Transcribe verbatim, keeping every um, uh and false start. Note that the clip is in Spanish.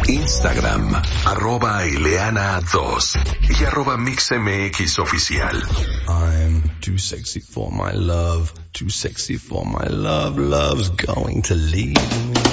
Instagram, arroba Ileana dos y arroba MixMX Oficial. I'm too sexy for my love, too sexy for my love, love's going to leave me.